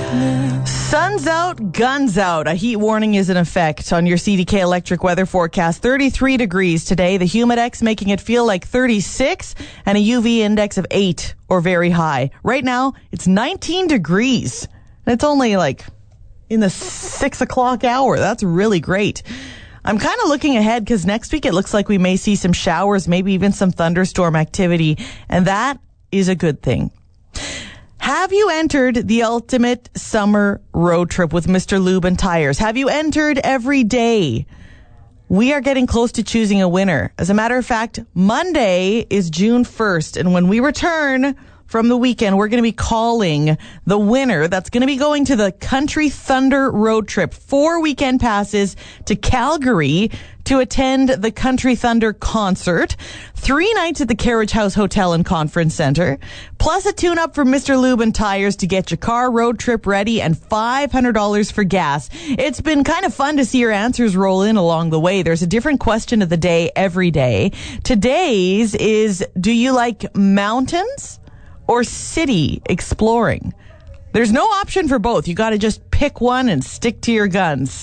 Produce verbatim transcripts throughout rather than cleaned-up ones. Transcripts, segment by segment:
Sun's out, guns out. A heat warning is in effect on your C D K Electric weather forecast. thirty-three degrees today. The Humidex making it feel like thirty-six and a U V index of eight or very high. Right now, it's nineteen degrees. And it's only like in the six o'clock hour. That's really great. I'm kind of looking ahead because next week it looks like we may see some showers, maybe even some thunderstorm activity. And that is a good thing. Have you entered the ultimate summer road trip with Mister Lube and Tires? Have you entered every day? We are getting close to choosing a winner. As a matter of fact, Monday is June first. And when we return from the weekend, we're going to be calling the winner that's going to be going to the Country Thunder road trip. Four weekend passes to Calgary to attend the Country Thunder concert. Three nights at the Carriage House Hotel and Conference Center. Plus a tune-up for Mister Lube and Tires to get your car road trip ready and five hundred dollars for gas. It's been kind of fun to see your answers roll in along the way. There's a different question of the day every day. Today's is, do you like mountains or city exploring? There's no option for both. You got to just pick one and stick to your guns.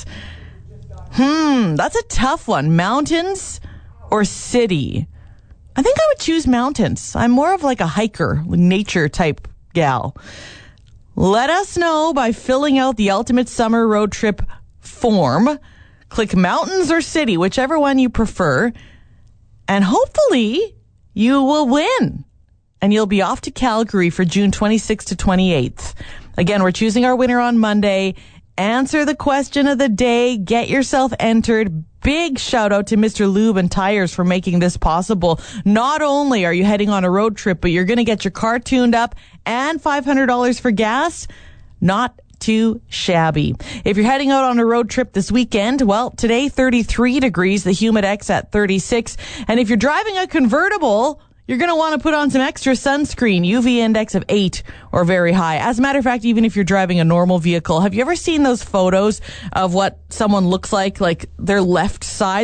Hmm, that's a tough one. Mountains or city? I think I would choose mountains. I'm more of like a hiker, nature type gal. Let us know by filling out the Ultimate Summer Road Trip form. Click mountains or city, whichever one you prefer. And hopefully you will win. And you'll be off to Calgary for June twenty-sixth to twenty-eighth. Again, we're choosing our winner on Monday. Answer the question of the day. Get yourself entered. Big shout out to Mister Lube and Tires for making this possible. Not only are you heading on a road trip, but you're going to get your car tuned up and five hundred dollars for gas. Not too shabby. If you're heading out on a road trip this weekend, well, today thirty-three degrees, the Humidex at thirty-six. And if you're driving a convertible, you're going to want to put on some extra sunscreen, U V index of eight or very high. As a matter of fact, even if you're driving a normal vehicle, have you ever seen those photos of what someone looks like, like their left side?